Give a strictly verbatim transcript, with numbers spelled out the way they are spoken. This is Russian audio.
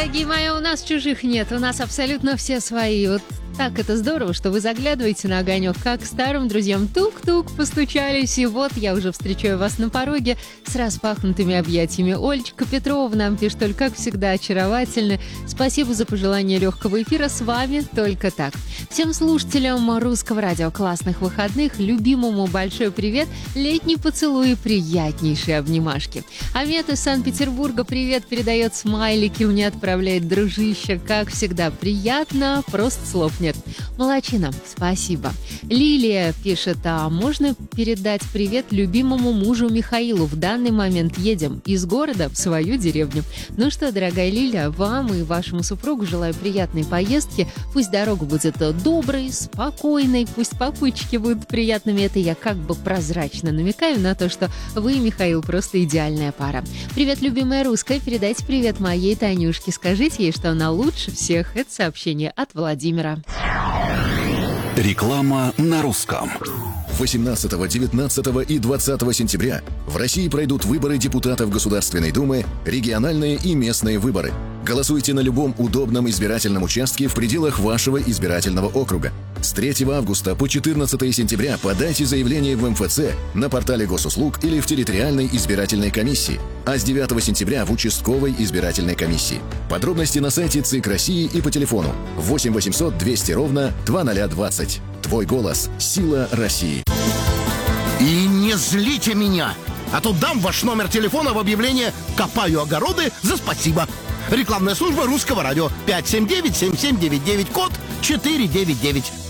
дорогие мои, у нас чужих нет, у нас абсолютно все свои. Вот так это здорово, что вы заглядываете на огонек, как к старым друзьям. Тук-тук, постучались, и вот я уже встречаю вас на пороге с распахнутыми объятиями. Олечка Петрова нам пишет, только как всегда очаровательны. Спасибо за пожелание легкого эфира, с вами только так. Всем слушателям Русского радио классных выходных, любимому большой привет, летний поцелуй и приятнейшие обнимашки. Амет из Санкт-Петербурга привет передает, смайлики мне отправляет, дружище, как всегда, приятно, просто слов нет. Молодчина, спасибо. Лилия пишет, а можно передать привет любимому мужу Михаилу? В данный момент едем из города в свою деревню. Ну что, дорогая Лилия, вам и вашему супругу желаю приятной поездки. Пусть дорога будет доброй, спокойной, пусть попутчики будут приятными. Это я как бы прозрачно намекаю на то, что вы, Михаил, просто идеальная пара. Привет, любимая русская, передайте привет моей Танюшке. Скажите ей, что она лучше всех. Это сообщение от Владимира. Реклама на русском. восемнадцатого, девятнадцатого и двадцатого сентября в России пройдут выборы депутатов Государственной Думы, региональные и местные выборы. Голосуйте на любом удобном избирательном участке в пределах вашего избирательного округа. С третьего августа по четырнадцатое сентября подайте заявление в эм эф цэ, на портале госуслуг или в территориальной избирательной комиссии, а с девятого сентября в участковой избирательной комиссии. Подробности на сайте ЦИК России и по телефону восемь восемьсот двести ровно двадцать двадцать. Твой голос – сила России. И не злите меня, а то дам ваш номер телефона в объявление «Копаю огороды за спасибо». Рекламная служба Русского радио пять семь девять семь семь девять девять, код четыре девять девять.